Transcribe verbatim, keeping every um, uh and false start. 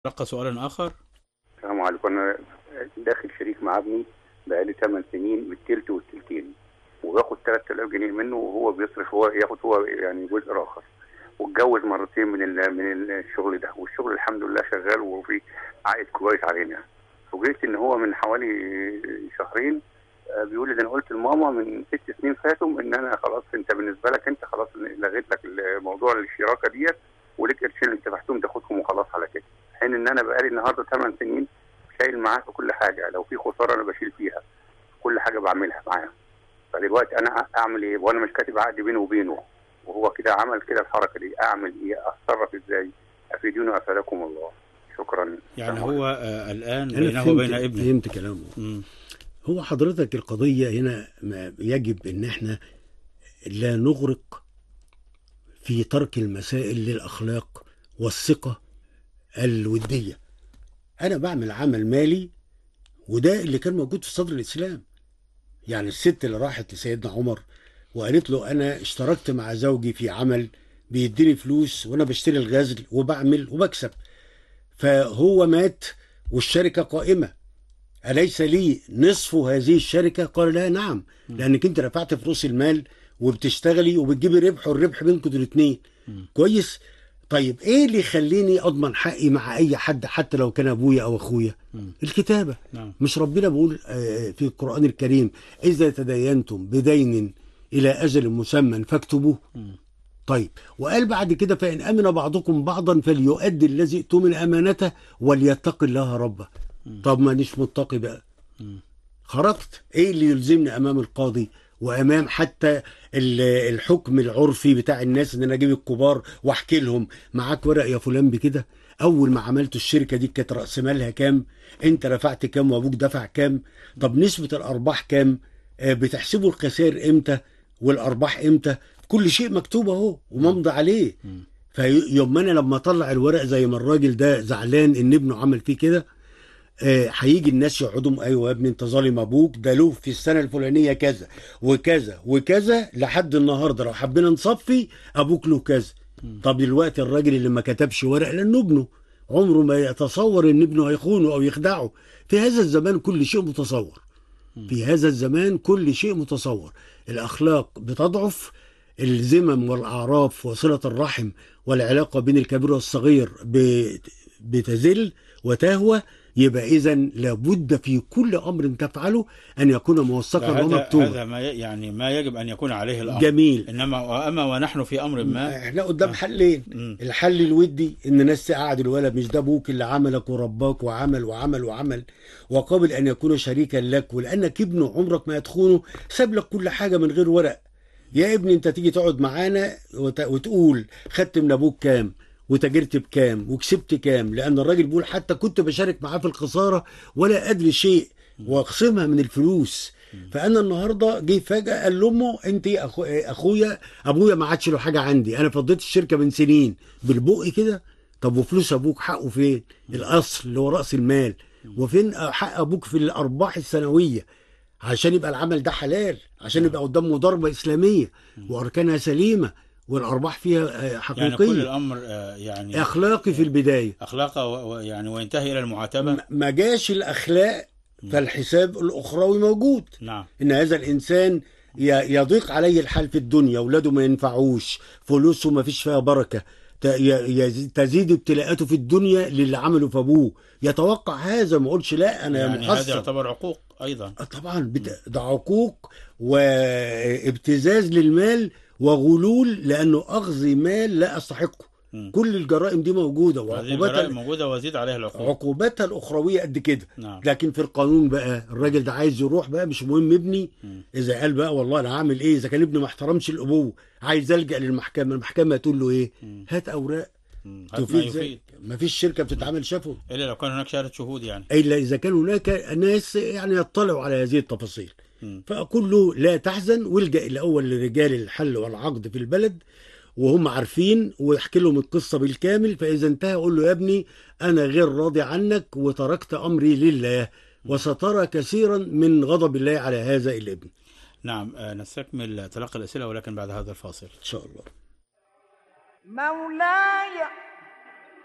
تلقى سؤالا آخر. السلام عليكم. أنا داخل شريك مع ابني بقالي ثمان سنين بالتلت والتلتين، وباخد ثلاثة آلاف جنيه منه وهو بيصرف، هو ياخد هو يعني جزء آخر، واتجوز مرتين من من الشغل ده، والشغل الحمد لله شغال وفي عائد كويس علينا. فوجئت ان هو من حوالي شهرين بيقول لي ده انا قلت لماما من ست سنين فاتوا ان انا خلاص انت بالنسبه لك انت خلاص لغيت لك موضوع الشراكه ديت وليك قرشين انت تفتهم تاخدهم وخلاص على كده، حين ان انا بقالي النهارده ثمان سنين شايل معاه في كل حاجه، لو في خساره انا بشيل فيها، كل حاجه بعملها معاه. فدلوقتي انا اعمل ايه وانا مش كاتب عقد بيني وبينه، وهو كده عمل كده الحركه دي، اعمل ايه؟ اتصرف ازاي؟ افيدوني افادكم الله. شكرا. يعني هو آه الان أنا بينه وبين ابنه. فهمت كلامه. م. هو حضرتك القضيه هنا ما يجب ان احنا لا نغرق في ترك المسائل للاخلاق والثقه الوديه. انا بعمل عمل مالي وده اللي كان موجود في صدر الاسلام. يعني الست اللي راحت لسيدنا عمر وقالت له انا اشتركت مع زوجي في عمل بيديني فلوس وانا بشتري الغزل وبعمل وبكسب، فهو مات والشركه قائمه، أليس لي نصف هذه الشركه؟ قال لا نعم، لانك انت رفعت فلوس المال وبتشتغلي وبتجيبي ربح والربح بينكم الاثنين. كويس. طيب ايه اللي يخليني اضمن حقي مع اي حد حتى لو كان ابويا او اخويا؟ الكتابه. نعم. مش ربنا بيقول في القران الكريم اذا تداينتم بدين الى اجل مسمى فاكتبوه؟ طيب وقال بعد كده فان امن بعضكم بعضا فليؤدي الذي اؤتمن امانته وليتق الله ربه. طب ما نش متقي بقى، خرجت. ايه اللي يلزمني امام القاضي وامام حتى الحكم العرفي بتاع الناس ان انا اجيب الكبار واحكي لهم معاك ورق يا فلان بكده؟ اول ما عملت الشركه دي كانت راس مالها كام؟ انت رفعت كام وابوك دفع كام؟ طب نسبه الارباح كام؟ بتحسبوا الخسائر امتى والارباح امتى؟ كل شيء مكتوب اهو وممضي عليه. فيوم انا لما اطلع الورق زي ما الراجل ده زعلان ان ابنه عمل فيه كده، هيجي آه الناس يقعدوا ايوه يا ابني انت ظالم ابوك، ده له في السنه الفلانيه كذا وكذا وكذا لحد النهارده لو حبينا نصفي ابوك له كذا. طب دلوقتي الراجل اللي ما كتبش ورق لانه ابنه عمره ما يتصور ان ابنه هيخونه او يخدعه. في هذا الزمان كل شيء متصور. في هذا الزمان كل شيء متصور. الاخلاق بتضعف، الذمم والاعراف وصله الرحم والعلاقه بين الكبير والصغير بتزل وتهوى. يبقى إذا لابد في كل أمر تفعله أن يكون موثقا ومكتوبا. هذا ما يعني ما يجب أن يكون عليه الأمر. جميل. إنما أما ونحن في أمر ما إحنا قدام حلين. م. الحل الودي إن ناس تقعد الولد مش ده أبوك اللي عملك ورباك وعمل وعمل وعمل وقابل أن يكون شريكا لك، ولأنك ابنه عمرك ما هتخونه، ساب لك كل حاجة من غير ورق. يا ابني أنت تيجي تقعد معانا وتقول خدت من أبوك كام وتاجرت بكام وكسبت كام، لان الراجل بيقول حتى كنت بشارك معاه في الخساره ولا ادري شيء واقسمها من الفلوس. فانا النهارده جه فجاه قال لامه انت أخو... اخويا ابويا ما عادش له حاجه عندي، انا فضيت الشركه من سنين بالبق كده. طب وفلوس ابوك حقه فين؟ الاصل اللي هو راس المال، وفين حق ابوك في الارباح السنويه عشان يبقى العمل ده حلال، عشان يبقى قدام مضاربه اسلاميه واركانها سليمه والارباح فيها حقيقيه. يعني كل الامر يعني اخلاقي في البدايه، اخلاقه يعني وينتهي الى المعاتبه. ما جاش الاخلاق فالحساب الاخروي موجود. نعم. ان هذا الانسان يضيق عليه الحال في الدنيا، اولاده ما ينفعوش، فلوسه ما فيش فيها بركه، تزيد ابتلاءاته في الدنيا للي عمله في ابوه. يتوقع هذا، ما اقولش لا انا يعني محصن. هذا يعتبر عقوق ايضا. طبعا ده عقوق وابتزاز للمال وغلول، لانه اخذ مال لا استحقه. م. كل الجرائم دي موجوده وعقوباتها موجوده وزيد عليها العقوبه، عقوباتها الاخرويه قد كده. نعم. لكن في القانون بقى الراجل ده عايز يروح بقى، مش مهم ابني. م. اذا قال بقى والله انا هعمل ايه اذا كان ابني ما احترمش الابوه، عايز الجا للمحكمه، المحكمه تقول له ايه؟ م. هات اوراق تفيد زي ما فيش شركه بتتعامل شفوي الا لو كان هناك شهاده شهود، يعني الا اذا كان هناك ناس يعني يطلعوا على هذه التفاصيل. فأقول له لا تحزن، والجأ الأول لرجال الحل والعقد في البلد وهم عارفين، ويحكي لهم القصة بالكامل. فإذا انتهى أقول له يا ابني أنا غير راضي عنك وتركت أمري لله، وسترى كثيرا من غضب الله على هذا الابن. نعم. نستكمل تلقي الأسئلة ولكن بعد هذا الفاصل إن شاء الله. مولاي